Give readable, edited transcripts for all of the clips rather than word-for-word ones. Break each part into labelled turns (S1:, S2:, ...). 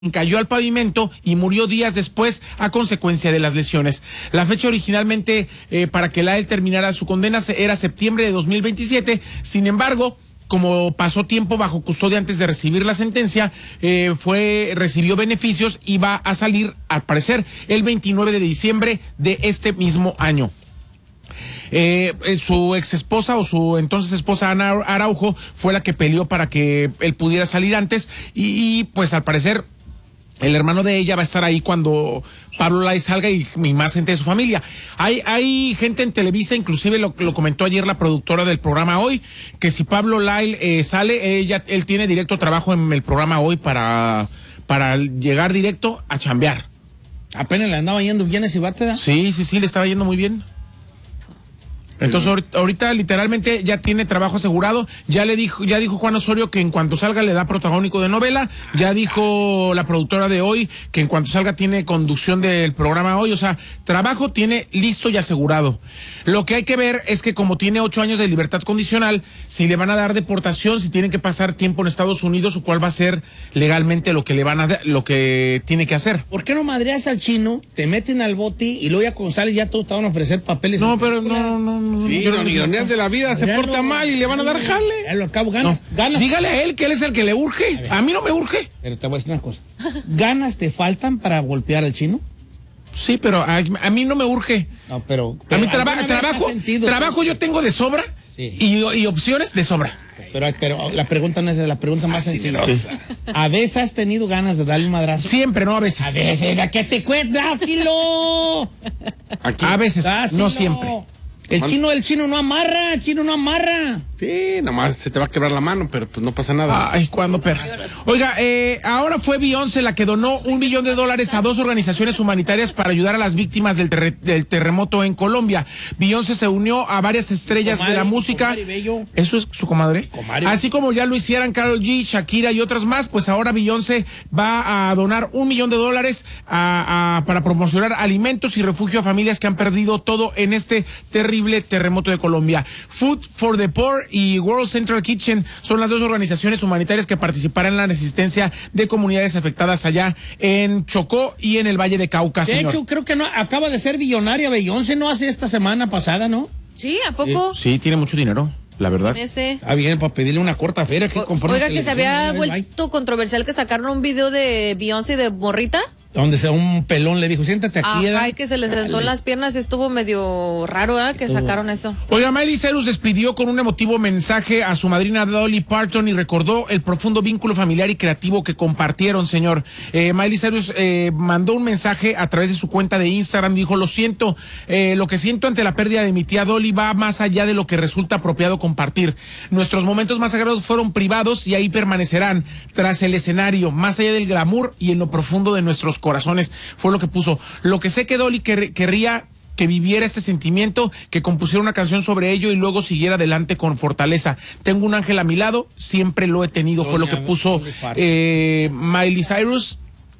S1: cayó al pavimento y murió días después a consecuencia de las lesiones. La fecha originalmente para que Lyle terminara su condena era septiembre de 2027, sin embargo, como pasó tiempo bajo custodia antes de recibir la sentencia, recibió beneficios y va a salir, al parecer, el 29 de diciembre de este mismo año. Su ex esposa o su entonces esposa Ana Araujo fue la que peleó para que él pudiera salir antes y pues al parecer el hermano de ella va a estar ahí cuando Pablo Lyle salga y más gente de su familia. Hay gente en Televisa, inclusive lo comentó ayer la productora del programa Hoy, que si Pablo Lyle sale, él tiene directo trabajo en el programa Hoy para llegar directo a chambear.
S2: Apenas le andaba yendo bien ese bate, ¿da?
S1: Sí, le estaba yendo muy bien. Entonces ahorita literalmente ya tiene trabajo asegurado, ya dijo Juan Osorio que en cuanto salga le da protagónico de novela, ya dijo la productora de Hoy que en cuanto salga tiene conducción del programa Hoy, o sea, trabajo tiene listo y asegurado. Lo que hay que ver es que como tiene 8 años de libertad condicional, si le van a dar deportación, si tienen que pasar tiempo en Estados Unidos o cuál va a ser legalmente lo que tiene que hacer.
S2: ¿Por qué no madreas al chino, te meten al bote y luego ya con sales ya todos te van a ofrecer papeles?
S1: No, pero no.
S3: Sí, los ironías de la vida, se porta mal y le van a dar jale.
S2: Ya lo acabo, ganas.
S1: Dígale a él que él es el que le urge. A mí no me urge.
S2: Pero te voy a decir una cosa. ¿Ganas te faltan para golpear al chino?
S1: Sí, pero a mí no me urge.
S2: No, pero
S1: a mí trabajo yo tengo de sobra, sí. y opciones de sobra.
S2: Pero la pregunta no es la pregunta más sencilla. Sí. ¿A veces has tenido ganas de darle un madrazo?
S1: Siempre, no a veces.
S2: A veces, ¿a qué te cuesta? ¡Dásilo!
S1: A veces, no siempre.
S2: El chino no amarra,
S3: Sí, nomás se te va a quebrar la mano, pero pues no pasa nada.
S1: Ay, cuando perras. Oiga, ahora fue Beyoncé la que donó $1 millón a 2 organizaciones humanitarias para ayudar a las víctimas del terremoto en Colombia. Beyoncé se unió a varias estrellas de la música. ¿Eso es su comadre? Así como ya lo hicieran Karol G, Shakira y otras más, pues ahora Beyoncé va a donar $1 millón para promocionar alimentos y refugio a familias que han perdido todo en este terrible terremoto de Colombia. Food for the Poor y World Central Kitchen son las 2 organizaciones humanitarias que participarán en la asistencia de comunidades afectadas allá en Chocó y en el Valle de Cauca.
S2: De hecho, creo que no acaba de ser billonaria Beyoncé, ¿no? Hace esta semana pasada, ¿no?
S4: Sí, ¿a poco?
S1: Sí, tiene mucho dinero, la verdad.
S2: Está bien, para pedirle una corta feria.
S4: Oiga, que se había vuelto controversial que sacaron un video de Beyoncé de morrita.
S2: Donde un pelón le dijo, siéntate aquí.
S4: Ay, que se le sentó en las piernas, estuvo medio raro, que sacaron eso.
S1: Oiga, Miley Cyrus despidió con un emotivo mensaje a su madrina Dolly Parton y recordó el profundo vínculo familiar y creativo que compartieron, señor. Miley Cyrus mandó un mensaje a través de su cuenta de Instagram, dijo, lo siento, lo que siento ante la pérdida de mi tía Dolly va más allá de lo que resulta apropiado compartir. Nuestros momentos más sagrados fueron privados y ahí permanecerán, tras el escenario, más allá del glamour y en lo profundo de nuestros corazones, fue lo que puso. Lo que sé que Dolly querría que viviera este sentimiento, que compusiera una canción sobre ello y luego siguiera adelante con fortaleza. Tengo un ángel a mi lado, siempre lo he tenido, fue lo que puso Miley Cyrus.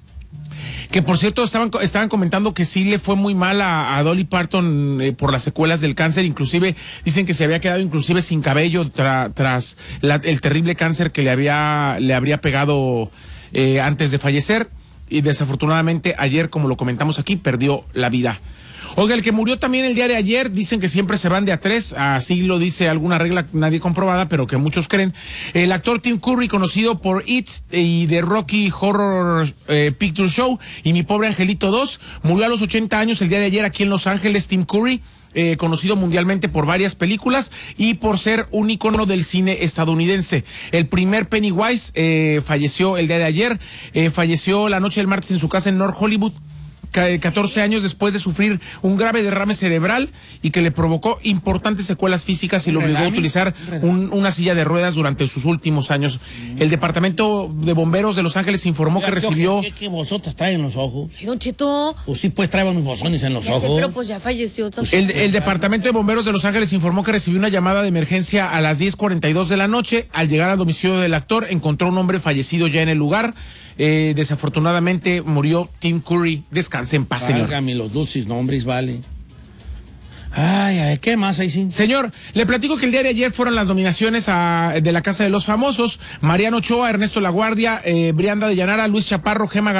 S1: Que por cierto estaban comentando que sí le fue muy mal a Dolly Parton por las secuelas del cáncer, inclusive dicen que se había quedado inclusive sin cabello tras el terrible cáncer que le habría pegado antes de fallecer. Y desafortunadamente ayer, como lo comentamos aquí, perdió la vida. Oiga, el que murió también el día de ayer, dicen que siempre se van de a 3, así lo dice alguna regla nadie comprobada, pero que muchos creen. El actor Tim Curry, conocido por It y The Rocky Horror Picture Show y Mi Pobre Angelito 2, murió a los 80 años el día de ayer aquí en Los Ángeles. Tim Curry, conocido mundialmente por varias películas y por ser un ícono del cine estadounidense. El primer Pennywise falleció el día de ayer, falleció la noche del martes en su casa en North Hollywood, 14 años después de sufrir un grave derrame cerebral y que le provocó importantes secuelas físicas y lo obligó a utilizar una silla de ruedas durante sus últimos años. El Departamento de Bomberos de Los Ángeles informó que recibió...
S2: ¿Qué bolsotas trae en los ojos?
S4: Sí, don Cheto.
S2: Pues sí, pues trae unos bolsones en los ojos.
S4: Sí, pero pues ya falleció.
S1: El Departamento de Bomberos de Los Ángeles informó que recibió una llamada de emergencia a las 10:42 de la noche. Al llegar al domicilio del actor, encontró un hombre fallecido ya en el lugar. Desafortunadamente murió Tim Curry. Descanse en paz, señor.
S2: Válgame los dulces nombres, vale. Ay, ¿qué más ahí sí?
S1: Señor, le platico que el día de ayer fueron las nominaciones de la Casa de los Famosos. Mariano Ochoa, Ernesto Laguardia, Brianda de Llanara, Luis Chaparro, Gema